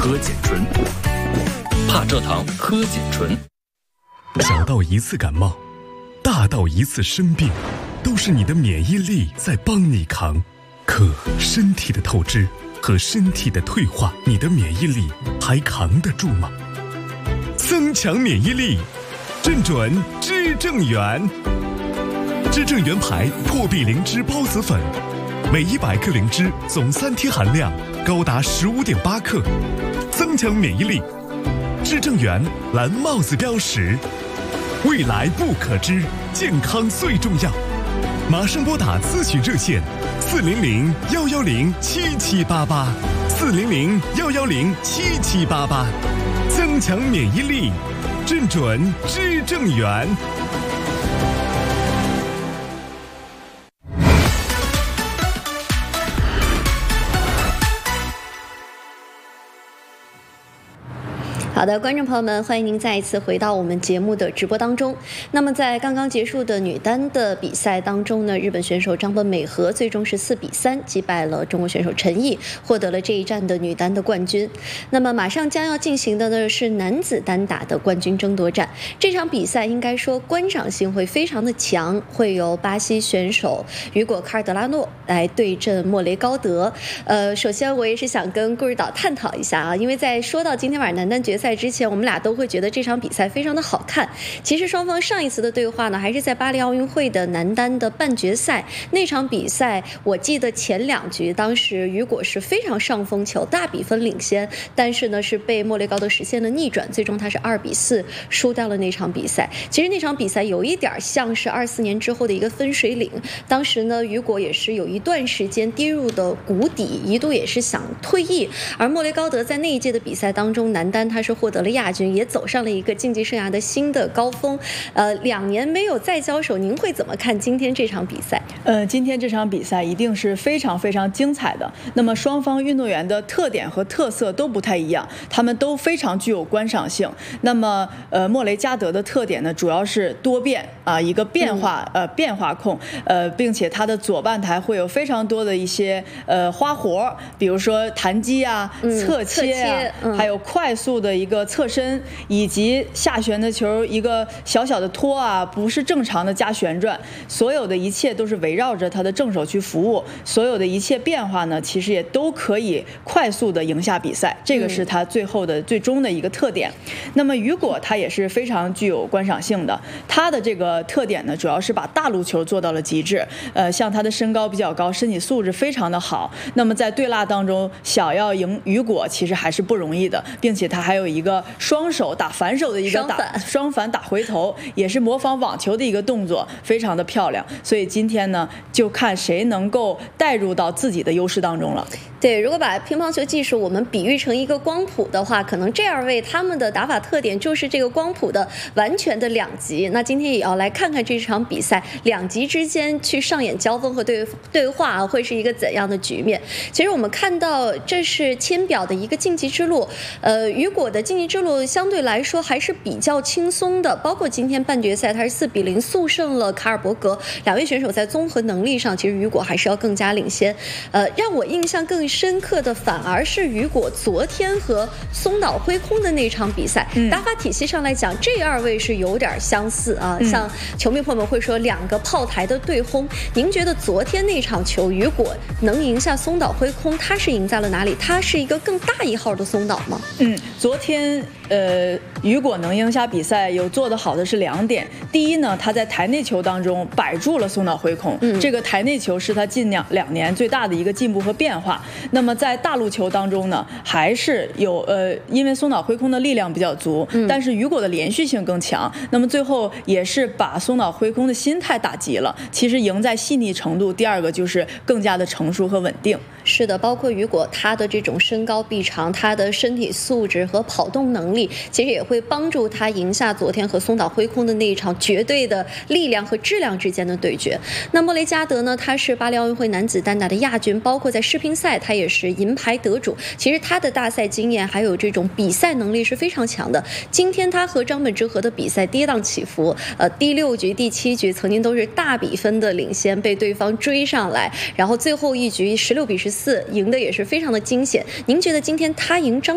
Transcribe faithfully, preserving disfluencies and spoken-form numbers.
喝碱醇。帕蔗糖喝碱醇。 小到一次感冒，大到一次生病，都是你的免疫力在帮你扛。可身体的透支和身体的退化，你的免疫力还扛得住吗？增强免疫力，正准知正元。知正元牌破壁灵芝孢子粉，每一百克灵芝总三天含量高达十五点八克，增强免疫力。知正元蓝帽子标识，未来不可知，健康最重要。马上拨打咨询热线四零零幺幺零七七八八，四零零幺幺零七七八八，增强免疫力，正准知正元。 好的，观众朋友们，欢迎您再一次回到我们节目的直播当中。那么在刚刚结束的女单的比赛当中呢，日本选手张本美和最终是四比三击败了中国选手陈毅，获得了这一站的女单的冠军。那么马上将要进行的呢是男子单打的冠军争夺战。这场比赛应该说观赏性会非常的强，会由巴西选手雨果卡尔德拉诺来对阵莫雷高德。呃，首先我也是想跟顾指导探讨一下啊，因为在说到今天晚上男单决赛之前，我们俩都会觉得这场比赛非常的好看。其实双方上一次的对话呢，还是在巴黎奥运会的男单的半决赛那场比赛。我记得前两局，当时雨果是非常上风球，大比分领先，但是呢是被莫雷高德实现了逆转，最终他是二比四输掉了那场比赛。其实那场比赛有一点像是二四年之后的一个分水岭，当时呢雨果也是有一段时间跌入的谷底，一度也是想退役，而莫雷高德在那一届的比赛当中，男单他是获得了亚军，也走上了一个竞技生涯的新的高峰。呃，两年没有再交手，您会怎么看今天这场比赛？ 呃，今天这场比赛一定是非常非常精彩的。那么双方运动员的特点和特色都不太一样，他们都非常具有观赏性。那么，呃，莫雷加德的特点呢，主要是多变啊，一个变化呃变化控，呃，并且他的左半台会有非常多的一些呃花活，比如说弹击啊、侧切啊，嗯、还有快速的一个侧身，以及下旋的球一个小小的托啊，不是正常的加旋转，所有的一切都是围绕着他的正手去服务，所有的一切变化呢，其实也都可以快速的赢下比赛，这个是他最后的、嗯、最终的一个特点。那么雨果他也是非常具有观赏性的，他的这个特点呢，主要是把大陆球做到了极致。呃，像他的身高比较高，身体素质非常的好，那么在对拉当中想要赢雨果其实还是不容易的，并且他还有一个双手打反手的一个打双反打回头，也是模仿网球的一个动作，非常的漂亮。所以今天呢，就看谁能够带入到自己的优势当中了。 对，如果把乒乓球技术我们比喻成一个光谱的话，可能这二位他们的打法特点就是这个光谱的完全的两极。那今天也要来看看这场比赛两极之间去上演交锋和对对话啊，会是一个怎样的局面。其实我们看到这是签表的一个晋级之路，呃，雨果的晋级之路相对来说还是比较轻松的，包括今天半决赛他是四比零速胜了卡尔伯格，两位选手在综合能力上其实雨果还是要更加领先。呃，让我印象更深刻的反而是雨果昨天和松岛辉空的那场比赛，嗯、打法体系上来讲，这二位是有点相似啊。嗯、像球迷朋友们会说两个炮台的对轰，您觉得昨天那场球雨果能赢下松岛辉空，他是赢在了哪里？他是一个更大一号的松岛吗？ 嗯，昨天呃雨果能赢下比赛，有做得好的是两点。第一呢，他在台内球当中摆住了松岛辉空，嗯、这个台内球是他近两两年最大的一个进步和变化。那么在大陆球当中呢，还是有呃，因为松岛辉空的力量比较足，嗯、但是雨果的连续性更强。那么最后也是把松岛辉空的心态打击了。其实赢在细腻程度，第二个就是更加的成熟和稳定。 是的，包括雨果他的这种身高臂长，他的身体素质和跑动能力，其实也会帮助他赢下昨天和松岛辉空的那一场绝对的力量和质量之间的对决。那莫雷加德呢，他是巴黎奥运会男子单打的亚军，包括在世乒赛他也是银牌得主。其实他的大赛经验还有这种比赛能力是非常强的。今天他和张本智和的比赛跌宕起伏，呃，第六局、第七局曾经都是大比分的领先，被对方追上来，然后最后一局十六比十四赢的也是非常的惊险。您觉得今天他赢张